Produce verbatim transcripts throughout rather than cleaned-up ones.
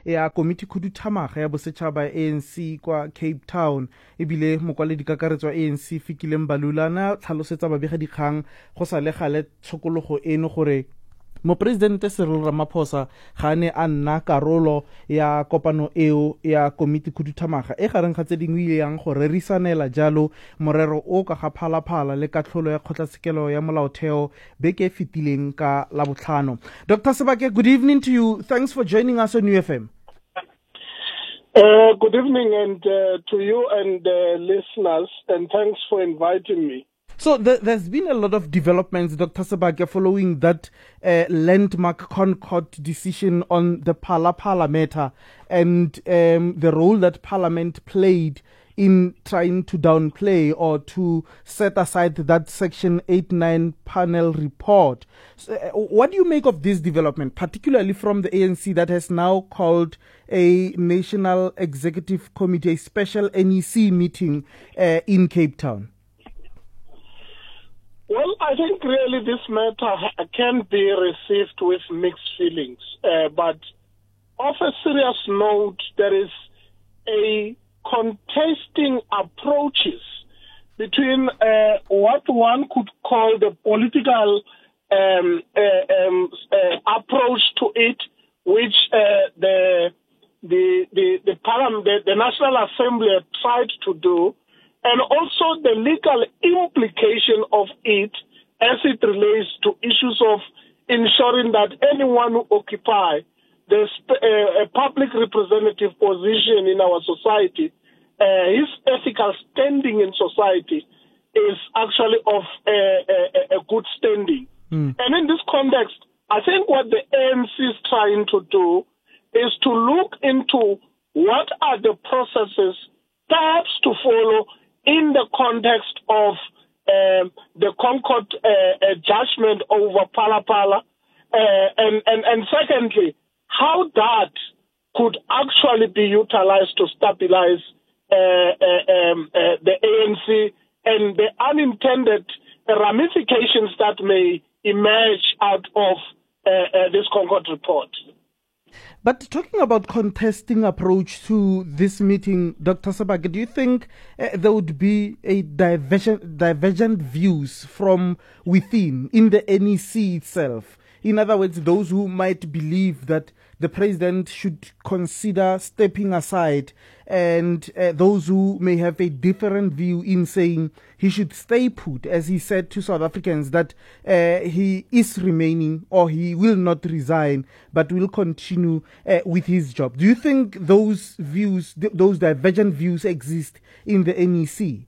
ya komiti khuduthamaga ya bosetšhaba A N C kwa Cape Town ebile mokwaledi kakaretso A N C Fikile Mbalula na tlhalosetsa babegedikgang go sa le gale tshokologo eno gore Mopresidente Cyril Ramaphosa ga ne a nna karolo ya kopano eo ya komiti khuduthamaga e gareng ga tse dingwe ile yang go rerisanela jalo morero o ka ga phalaphala le katlholo ya kgotlatshekelo ya molaotheo beke fitileng ka la botlhano. Doctor Sebake, good evening to you. Thanks for joining us on U F M. Uh, good evening and uh, to you and uh, listeners, and thanks for inviting me. So th- there's been a lot of developments, Doctor Sebake, following that uh, landmark Concord decision on the Phala Phala matter and um, the role that Parliament played in trying to downplay or to set aside that Section eighty-nine panel report. So, uh, what do you make of this development, particularly from the A N C that has now called a National Executive Committee, a special N E C meeting uh, in Cape Town? Well, I think really this matter can be received with mixed feelings. Uh, but of a serious note, there is a contesting approaches between uh, what one could call the political um, uh, um, uh, approach to it, which uh, the, the, the, the, Parliament, the, the National Assembly tried to do, and also the legal implication of it as it relates to issues of ensuring that anyone who occupies the uh, a public representative position in our society, uh, his ethical standing in society is actually of a, a, a good standing. Mm. And in this context, I think what the A N C is trying to do is to look into what are the processes perhaps to follow in the context of uh, the Concord uh, uh, judgment over Phala Phala, uh, and, and, and secondly, how that could actually be utilized to stabilize uh, uh, um, uh, the A N C and the unintended ramifications that may emerge out of uh, uh, this Concord report. But talking about contesting approach to this meeting, Doctor Sebake, do you think uh, there would be a divergent, divergent views from within in the N E C itself? In other words, those who might believe that the president should consider stepping aside, and uh, those who may have a different view in saying he should stay put, as he said to South Africans that uh, he is remaining or he will not resign, but will continue uh, with his job. Do you think those views, th- those divergent views exist in the N E C?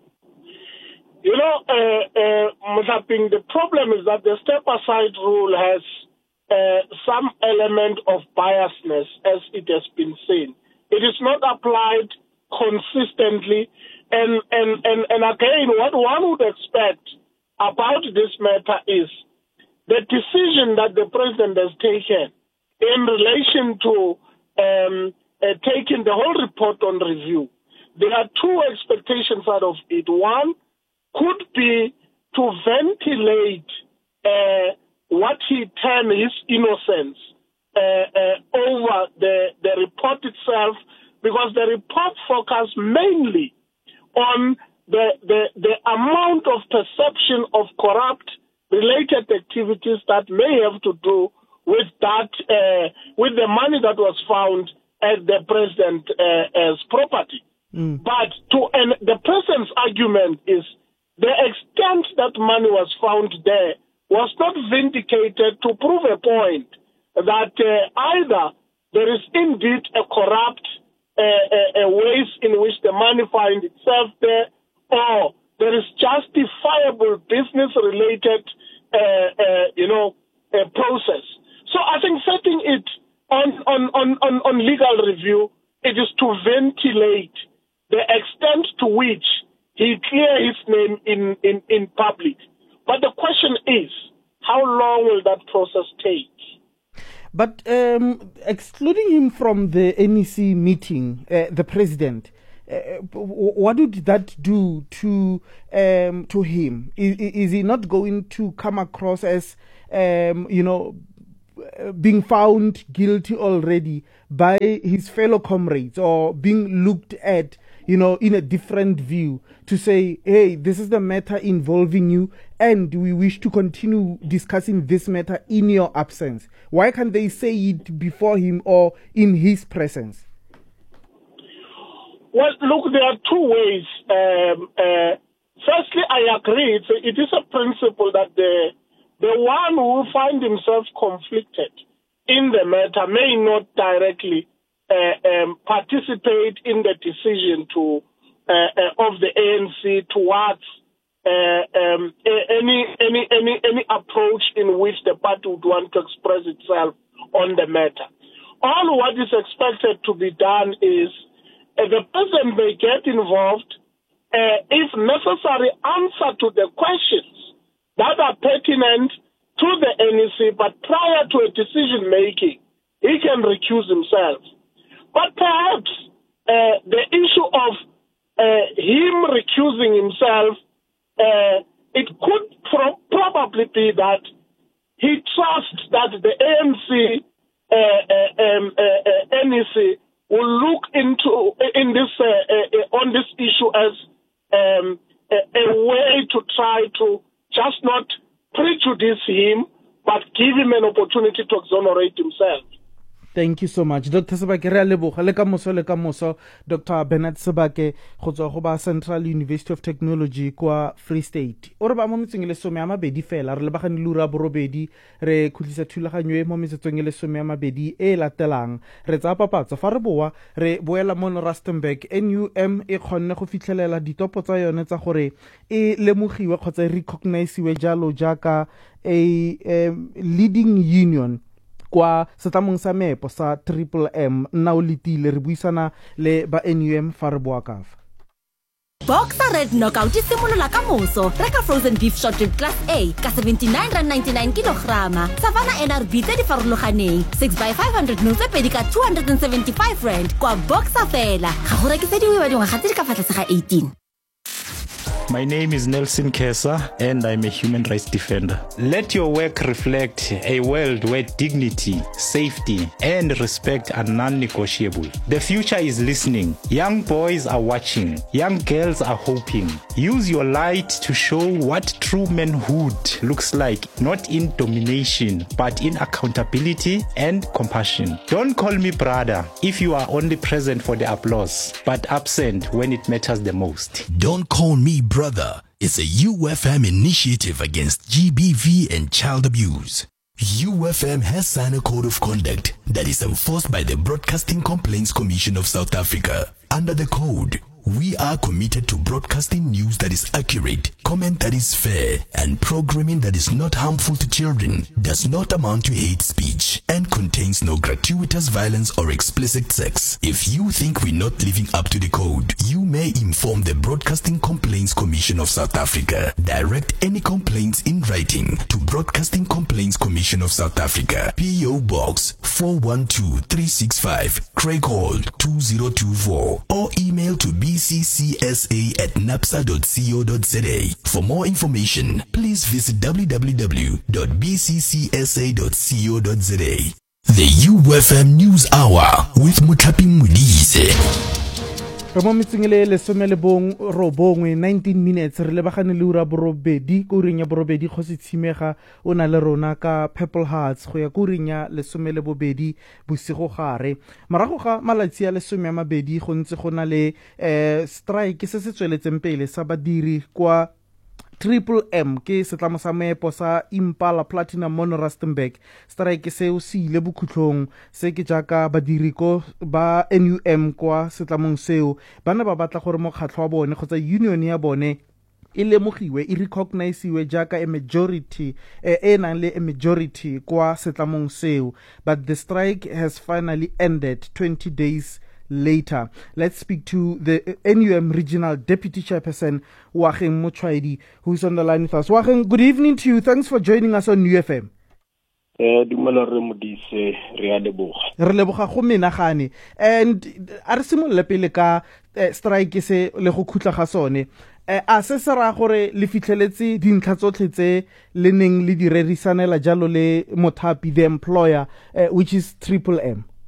You know, uh, uh, the problem is that the step-aside rule has uh, some element of biasness, as it has been seen. It is not applied consistently, and, and, and, and again, what one would expect about this matter is the decision that the president has taken in relation to um, uh, taking the whole report on review. There are two expectations out of it. One could be to ventilate uh, what he termed his innocence uh, uh, over the, the report itself, because the report focused mainly on the, the, the amount of perception of corrupt related activities that may have to do with that, uh, with the money that was found at the president's uh, as property. Mm. But to and the president's argument is the extent that money was found there was not vindicated to prove a point that uh, either there is indeed a corrupt uh, a, a ways in which the money finds itself there, or there is justifiable business-related, uh, uh, you know, uh, process. So I think setting it on, on, on, on, on legal review, it is to ventilate the extent to which he clear his name in, in, in public. But the question is, how long will that process take? But um, excluding him from the N E C meeting, uh, the president, uh, what would that do to um, to him? Is, is he not going to come across as, um, you know, uh, being found guilty already by his fellow comrades, or being looked at, you know, in a different view, to say, hey, this is the matter involving you, and we wish to continue discussing this matter in your absence? Why can't they say it before him or in his presence? Well, look, there are two ways. Um, uh, firstly, I agree. It's a, it is a principle that the the one who find himself conflicted in the matter may not directly uh, um, participate in the decision to uh, uh, of the A N C towards uh, um, any any any any approach in which the party would want to express itself on the matter. All what is expected to be done is Uh, the president may get involved, uh, if necessary, answer to the questions that are pertinent to the N E C, but prior to a decision making, he can recuse himself. But perhaps uh, the issue of uh, him recusing himself, uh, it could pro- probably be that he trusts that the A N C, uh, uh, um, uh, uh, N E C, will look into in this uh, uh, on this issue as um, a, a way to try to just not prejudice him, but give him an opportunity to exonerate himself. Thank you so much, Doctor Sebake. Re a leboga le ka moso le ka moso, Doctor Bernard Sebake go tswa go ba Central University of Technology kwa Free State. O re ba mo metseng le some ya mabedi fela re lebagane le ura borobedi re khutlisa thulaganyo e mo metseng le some ya mabedi e latelang re tsa papatso fa re boa re boela mo Rustenburg. N U M e kgonne go fitlhelela ditopo tsa yone tsa gore e lemogiwe kgotsa e recognize-we jalo jaaka a um, leading union kwa setlamong sa meepo sa Triple M. Nna o letile re buisana le ba N U M fa re boa kafa. Boxer Red Knockout e simolola ka moso. Reka frozen beef short rib class A ka seventy-nine rand ninety-nine kilograma. Savannah N R B tse di farologaneng six by five hundred mil tse pedi ka two hundred seventy-five rand kwa Boxer fela. Ga go rekisediwe ba dingwaga tse di ka fa tlase ga eighteen. My name is Nelson Kesa and I'm a human rights defender. Let your work reflect a world where dignity, safety, and respect are non-negotiable. The future is listening. Young boys are watching. Young girls are hoping. Use your light to show what true manhood looks like, not in domination, but in accountability and compassion. Don't call me brother if you are only present for the applause, but absent when it matters the most. Don't call me brother. Brother is a U F M initiative against G B V and child abuse. U F M has signed a code of conduct that is enforced by the Broadcasting Complaints Commission of South Africa. Under the code, we are committed to broadcasting news that is accurate, comment that is fair, and programming that is not harmful to children, does not amount to hate speech, and contains no gratuitous violence or explicit sex. If you think we're not living up to the code, you may inform the Broadcasting Complaints Commission of South Africa. Direct any complaints in writing to Broadcasting Complaints Commission of South Africa, P O Box four one two three six five, Craighold two zero two four, or email to b c c s a at napsa dot co dot z a. For more information, please visit w w w dot b c c s a dot co dot z a. The U F M News Hour with Muthapi Modise. Re mo metseng le lesome le bong robongwe nineteen minutes re lebagane le ura borobedi ko reng ya borobedi go se tshimega o na le rona ka Purple Hearts go ya ko reng ya lesome le bobedi bosigo gare marago ga malatsi ya lesome ya mabedi go ntse go na le eh strike se se tsweletseng pele sa badiri kwa Triple M ke setlamo sa meepo sa Impala Platinum mo Rustenburg. Strike seo se ile bokhutlong se ke jaaka badiri ko ba N U M kwa setlamong seo bana ba batla gore mokgatlho wa bone kgotsa union ya bone e lemogiwe e recognize-we jaaka a majority e nang le a majority kwa setlamong seo, but the strike has finally ended twenty days later. Let's speak to the N U M Regional Deputy Chairperson, Wageng Mochwaidi, who's on the line with us. Wageng, good evening to you. Thanks for joining us on U F M. Eh dumela re modise re a leboga. Re leboga go menagane. And a re simolle pele ka strike se le go khutla ga sone. eh, a se se ra gore le fitlheletse dintlha tsotlhe tse le neng le di rerisanela jalo le mothapi the employer uh, which is Triple M?